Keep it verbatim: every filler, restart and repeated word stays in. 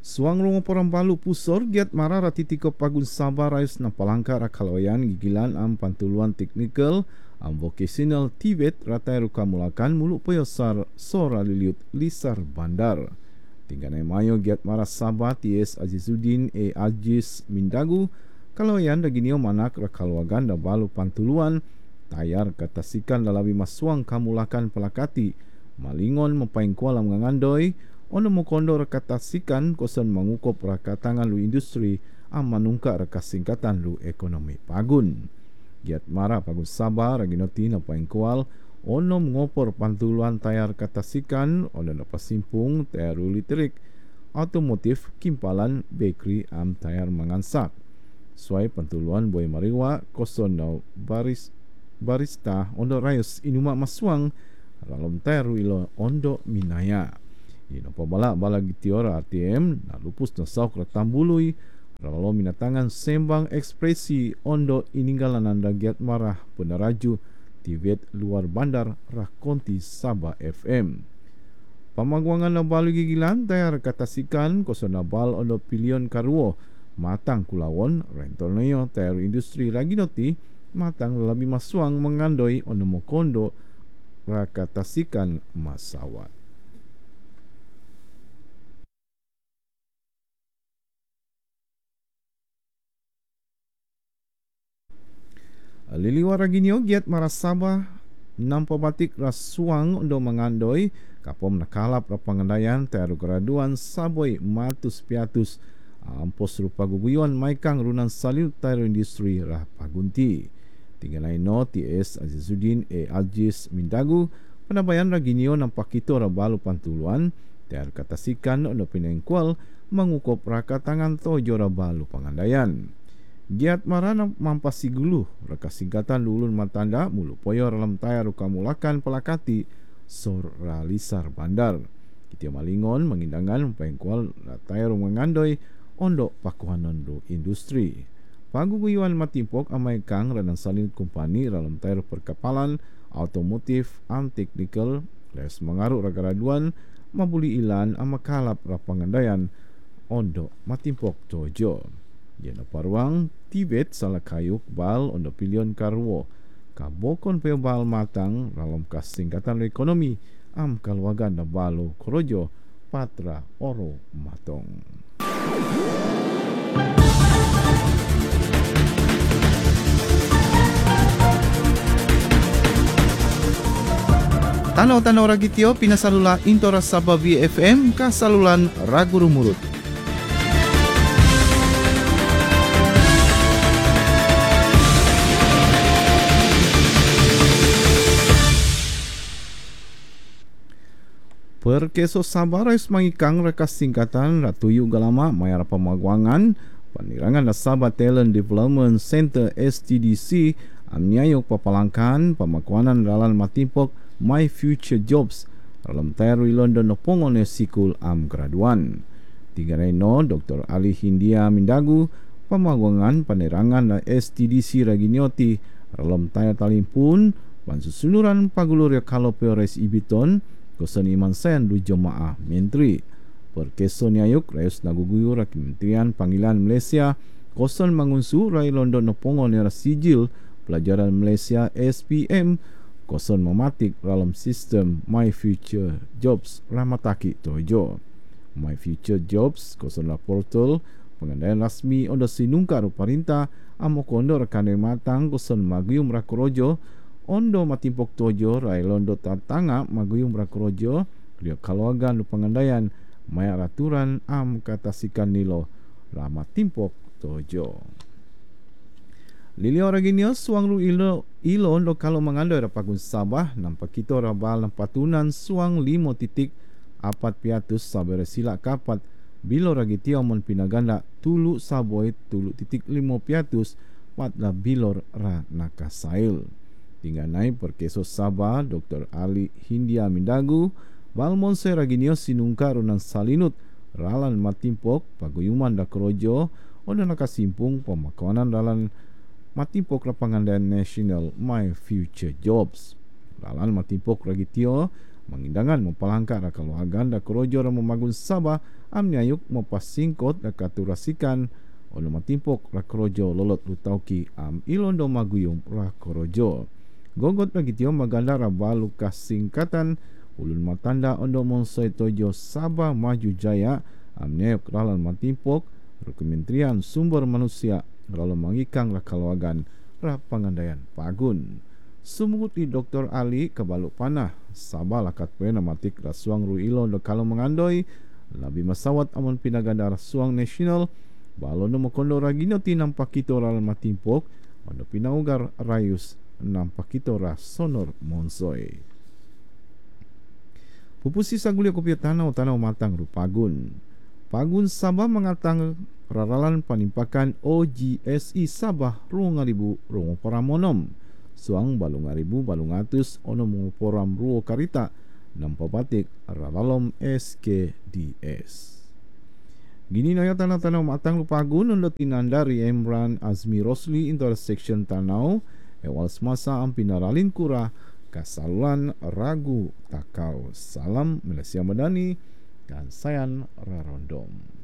Suang rungo porang balu pusor giat marara titiko pagun Sabah rayus na palangka rakalawayan gigilan am pantuluan teknikal am vocational Tibet ratai rukamulakan muluk peyosar sora liliut lisar bandar. Tingganai mayo giat mara Sabah T S Azizuddin E Aziz Mindagu kalawayan daginio manak rakalawagan da balu pantuluan tayar katasikan lalawi masuang kamulakan pelakati malingon mepaing kuala mengandoi ono mokondo rekatasikan kosan mengukop rakatangan lu industri am manungka rekas singkatan lu ekonomi pagun. Giat mara pagun Sabah raginoti na paingkual ono mengopor pantuluan tayar katasikan ono na pasimpung tayar listrik otomotif kimpalan bakery am tayar mangansak. Suai pantuluan boy mariwa koson na baris barista ono rayus inuma masuang dalam tayar ilo ondo minaya. Ino pabala bala gitiora R T M na lupus na sauk ratambului ralo minatangan sembang ekspresi ondo ininggalan anda giat marah penaraju Tibet luar bandar rakonti Sabah F M. Pamagwangan na balu gigilan tayar katasikan kosona bal ondo pilion karuo matang kulawon rentol neyo tayar industri raginoti matang lalabi masuang mengandoi ondo mokondo rakatasikan masawat. Liliwar raginyo giat mara Sabah nampa batik rasuang untuk mengandoi kapom nakalap rapangandaian tayar graduan saboi matus piatus ampos rupa guguyuan maikang runan salil tayar industri rah pagunti. Tinggalai no T S Azizuddin E Aziz Mindagu penabayan raginyo nampak kito rabalu pantuluan tayar katasikan untuk pinengkual mengukop raka tangan tojo rabalu pangandaian. Giat marana mampasi guluh raka singkatan lulun matanda mulu poyor dalam tayar rukamulakan pelakati sora lisar bandar. Kitia malingon mengindangan pengkual tayar mengandoi ondok pakuhanan do industri. Paguguyuan matimpok amai kang ranan salin kumpani dalam tayar perkapalan automotif am teknikal les mengaruk ragaraduan mabuli ilan amakalap rapangandaian ondok matimpok tojo. Jena paruang Tibet salah kayuk bal ondo pilion karwo kabokon pe bal matang dalam kas singkatan ekonomi am kalwagan na balo korojo patra oro matong. Tanaw-tanaw ragityo pinasalula Intora Sabah V F M kasalulan Raguru Murut. Perkeso Sabah rais mangikang rekas singkatan ratuyu galama mayar pamagwangan panirangan na Sabah Talent Development Center S T D C amnyayok papalangkan pamakwanan dalan matimpok My Future Jobs dalam tayar London nopongon sikul am graduan. Tinggalai no Doktor Ali Hindia Mindagu pamagwangan panirangan na S T D C raginyoti dalam tayar talimpun pansusunuran pagulurya kalopeo res ibiton kosan iman sen du jemaah menteri. Perkeso niayuk rayus naguguyu ra Kementerian Panggilan Malaysia kosan mangunsu rai London nopongon era sijil pelajaran Malaysia S P M kosan mematik dalam sistem My Future Jobs ramataki tojo. My Future Jobs kosan la portal pengandaian rasmi ondo sinungkar parintah amokondo rekane matang kosan maguyum rakorojo ondo matimpok tojo rai londo tatanga maguyum rakorojo ria kalwagan pangandaian maya aturan am katasikan nilo rama timpok tojo. Lilio raginyo suang ru ilo ilo ondo kalau mengandoi rapagun Sabah nampak kita rabal nampatunan suang limo titik apat piatus sabere sila kapat bilo ragitio mon pinaganda tulu saboi tulu titik limo piatus patla bilor ra nakasail. Tingganai perkeso Sabah Doktor Ali Hindia Mindagu Balmonse raginio sinungkar unan salinut ralan matimpok paguyuman da kerojo ondo nakasimpung pemakawanan ralan matimpok rapangandaian national My Future Jobs. Ralan matimpok ragitio Mengindangan mempalangka rakaluagan da korojo ra memagun Sabah amniayuk mapasingkot da katurasikan ono matimpok rakorojo lolot lutauki am ilondo maguyum rakorojo. Gogot nagitio maganda ra balu kasingkatan ulun matanda ondo monsoi tojo Sabah Maju Jaya amniayuk ralan matimpok Kementerian Sumber Manusia lalu mengikang rakaluagan ra pangandaian pagun. Sumut di Doktor Ali kebaluk panah Sabah lakat pena matik rasuang ruilo do kalau mengandoi labi masawat amun pinaganda rasuang nasional balon no mokondo ragino ti nampak kito ral matimpok ondo pinaugar rayus nampak kito ra sonor monsoi. Pupusi sagulia kopi tanau tanau matang rupagun. Pagun Sabah mengatang raralan panimpakan O G S I Sabah ruang ribu ruang paramonom. Suang balung ribu balung atus ono menguporam ruo karita nampak batik ralalom S K D S. Gini naya tanah-tanah matang lupagun untuk tinandari Emran Azmi Rosli intersection tanau ewal semasa ampinaralin kura kasaluan ragu takau. Salam Malaysia Madani dan sayan rarondom.